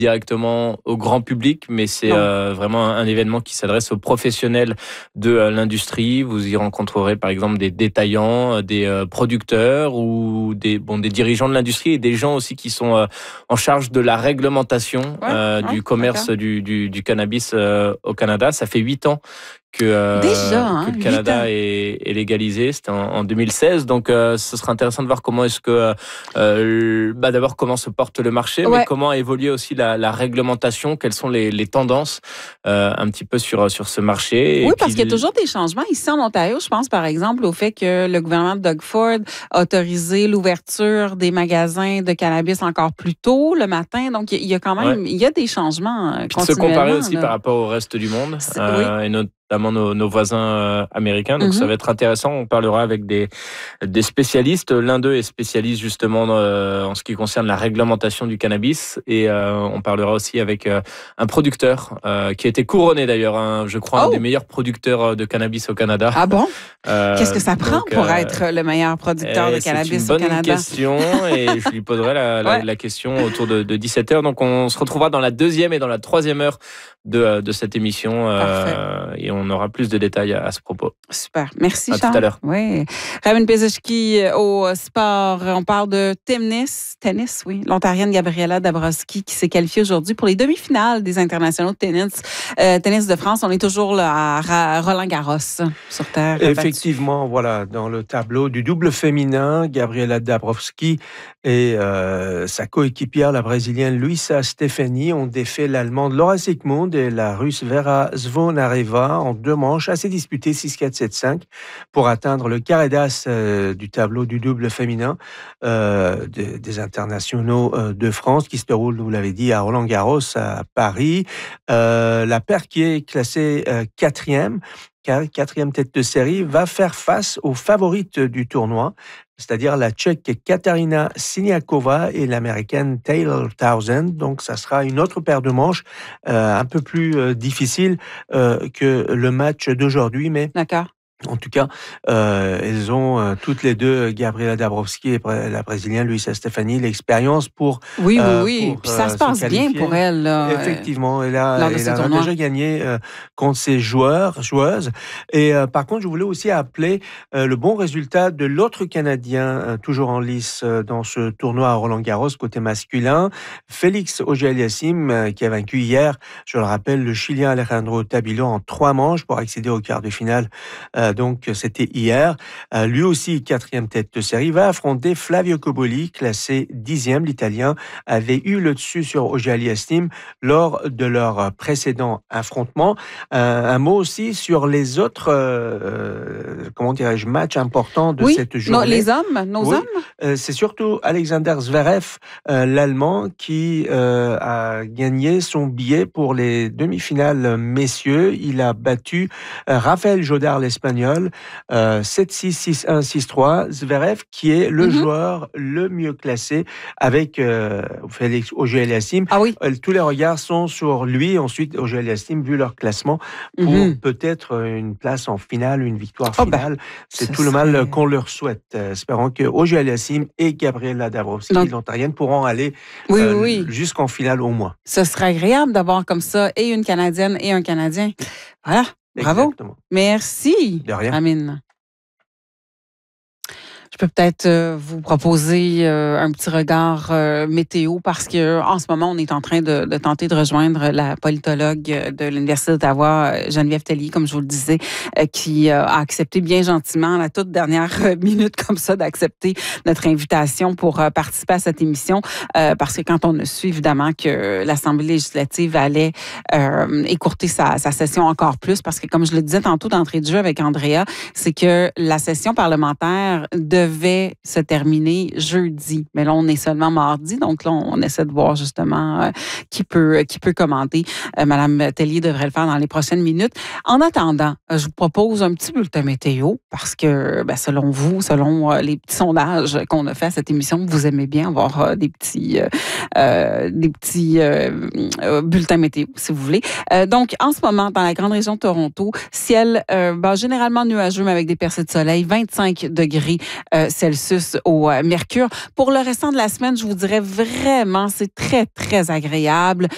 directement au grand public, mais c'est vraiment un événement qui s'adresse aux professionnels de l'industrie. Vous y rencontrerez par exemple des détaillants, des producteurs ou des dirigeants de l'industrie et des gens aussi qui sont en charge de la réglementation du commerce du cannabis au Canada. Ça fait 8 ans que le Canada est légalisé. C'était en 2016. Donc, ce sera intéressant de voir comment est-ce que, d'abord, comment se porte le marché, mais comment évolue aussi la réglementation, quelles sont les tendances un petit peu sur ce marché. Oui, parce qu'il y a toujours des changements. Ici, en Ontario, je pense, par exemple, au fait que le gouvernement de Doug Ford a autorisé l'ouverture des magasins de cannabis encore plus tôt le matin. Donc, il y a quand même il y a des changements continuellement. Se comparer aussi par rapport au reste du monde et notamment nos voisins américains. Donc, ça va être intéressant. On parlera avec des spécialistes. L'un d'eux est spécialiste justement en ce qui concerne la réglementation du cannabis. Et on parlera aussi avec un producteur qui a été couronné d'ailleurs, je crois, un des meilleurs producteurs de cannabis au Canada. Ah bon? Qu'est-ce que ça prend pour être le meilleur producteur de cannabis au Canada? C'est une bonne question et je lui poserai la question autour de 17h. Donc, on se retrouvera dans la 2e et dans la 3e heure de cette émission et on aura plus de détails à ce propos. Super. Merci, Charles. À tout à l'heure. Oui. Ramin Pezeshki au sport. On parle de tennis, oui. L'Ontarienne Gabriela Dabrowski qui s'est qualifiée aujourd'hui pour les demi-finales des internationaux de tennis de France. On est toujours là à Roland-Garros sur terre. Effectivement, voilà, dans le tableau du double féminin, Gabriela Dabrowski et sa coéquipière, la Brésilienne Luisa Stefani, ont défait l'Allemande Laura Siegemund et la Russe Vera Zvonareva en 2 manches assez disputées, 6-4, 7-5, pour atteindre le carré d'as du tableau du double féminin des internationaux de France qui se déroule, vous l'avez dit, à Roland-Garros, à Paris. La paire qui est classée 4e tête de série, va faire face aux favorites du tournoi, c'est-à-dire la Tchèque Katarina Siniakova et l'Américaine Taylor Townsend. Donc, ça sera une autre paire de manches un peu plus difficile que le match d'aujourd'hui. Mais d'accord. En tout cas, elles ont toutes les deux, Gabriela Dabrowski et la Brésilienne Luisa Stefani, l'expérience pour oui. Puis ça se passe bien pour elle. Effectivement, elle a déjà gagné contre ses joueuses. Et par contre, je voulais aussi appeler le bon résultat de l'autre Canadien, toujours en lice dans ce tournoi à Roland-Garros, côté masculin, Félix Auger-Aliassime, qui a vaincu hier, je le rappelle, le Chilien Alejandro Tabilo en 3 manches pour accéder au quart de finale. Donc, c'était hier. Lui aussi, 4e tête de série, va affronter Flavio Cobolli, classé 10e. L'Italien avait eu le dessus sur Auger-Aliassime lors de leur précédent affrontement. Un mot aussi sur les autres, matchs importants de cette journée. Nos hommes. C'est surtout Alexander Zverev, l'Allemand, qui a gagné son billet pour les demi-finales messieurs. Il a battu Raphaël Jodard, l'Espagnol, 7-6, 6-1, 6-3. Zverev, qui est le joueur le mieux classé avec Félix Auger-Aliassime. Ah oui. Tous les regards sont sur lui. Ensuite, Auger-Aliassime, vu leur classement, pour peut-être une place en finale, une victoire finale. C'est tout le mal qu'on leur souhaite. Espérons que Auger-Aliassime et Gabriela Dabrowski, l'Ontarienne, pourront aller jusqu'en finale au moins. Ce serait agréable d'avoir comme ça et une Canadienne et un Canadien. Voilà. Bravo. Exactement. Merci, de rien. Ramin. Je peux peut-être vous proposer un petit regard météo parce que en ce moment, on est en train de tenter de rejoindre la politologue de l'Université d'Ottawa, Geneviève Tellier, comme je vous le disais, qui a accepté bien gentiment à la toute dernière minute comme ça d'accepter notre invitation pour participer à cette émission parce que quand on a su évidemment que l'Assemblée législative allait écourter sa session encore plus parce que comme je le disais tantôt d'entrée de jeu avec Andrea, c'est que la session parlementaire devait se terminer jeudi. Mais là, on est seulement mardi. Donc là, on essaie de voir justement qui peut commenter. Madame Tellier devrait le faire dans les prochaines minutes. En attendant, je vous propose un petit bulletin météo parce que, selon vous, selon les petits sondages qu'on a fait à cette émission, vous aimez bien avoir des petits bulletins météo, si vous voulez. Donc, en ce moment, dans la grande région de Toronto, ciel généralement nuageux, mais avec des percées de soleil, 25 degrés Celsius au mercure. Pour le restant de la semaine, je vous dirais vraiment, c'est très, très agréable.